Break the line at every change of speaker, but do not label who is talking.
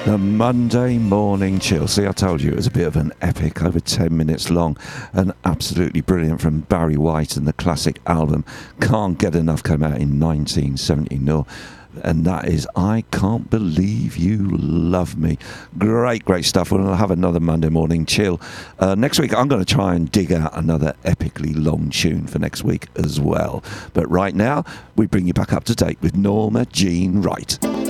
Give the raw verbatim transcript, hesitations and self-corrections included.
The Monday Morning Chill. See, I told you it was a bit of an epic, over ten minutes long, and absolutely brilliant from Barry White and the classic album Can't Get Enough, came out in nineteen seventy. No, and that is I Can't Believe You Love Me. Great, great stuff. We'll have another Monday Morning Chill. Uh, next week, I'm going to try and dig out another epically long tune for next week as well. But right now, we bring you back up to date with Norma Jean Wright.